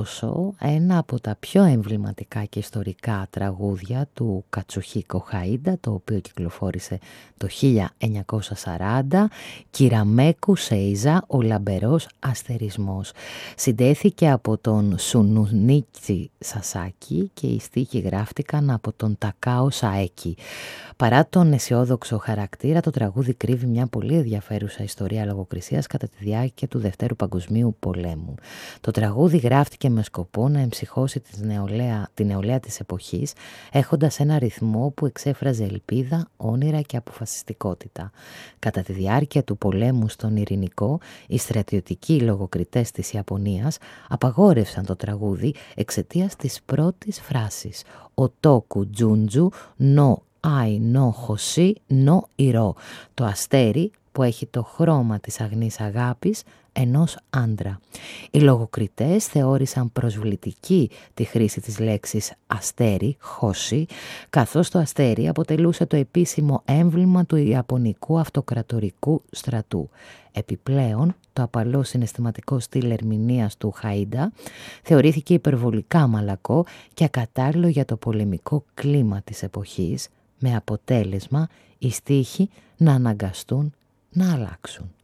δώσω ένα από τα πιο εμβληματικά και ιστορικά τραγούδια του Κατσουχίκο Χαΐντα, το οποίο κυκλοφόρησε το 1940, «Κυραμέκου Σέιζα, ο λαμπερός αστερισμός». Συντέθηκε από τον Σουνουνίτσι Σασάκι και οι στίχοι γράφτηκαν από τον Τακάο Σαέκι. Παρά τον αισιόδοξο χαρακτήρα, το τραγούδι κρύβει μια πολύ ενδιαφέρουσα ιστορία λογοκρισίας κατά τη διάρκεια του Δευτέρου Παγκοσμίου Πολέμου. Το τραγούδι γράφτηκε με σκοπό να εμψυχώσει τη νεολαία της εποχής, έχοντας ένα ρυθμό που εξέφραζε ελπίδα, όνειρα και αποφασιστικότητα. Κατά τη διάρκεια του πολέμου στον Ειρηνικό, οι στρατιωτικοί λογοκριτές της Ιαπωνίας απαγόρευσαν το τραγούδι εξαιτίας της πρώτης φράσης «Ο τόκου τζούντζου νο Άι νο χωσί νο ηρώ», το αστέρι που έχει το χρώμα της αγνής αγάπης ενός άντρα. Οι λογοκριτές θεώρησαν προσβλητική τη χρήση της λέξης αστέρι, χώσι, καθώς το αστέρι αποτελούσε το επίσημο έμβλημα του Ιαπωνικού Αυτοκρατορικού στρατού. Επιπλέον, το απαλό συναισθηματικό στυλ ερμηνείας του Χαΐντα θεωρήθηκε υπερβολικά μαλακό και ακατάλληλο για το πολεμικό κλίμα της εποχής, με αποτέλεσμα οι στίχοι να αναγκαστούν να αλλάξουν.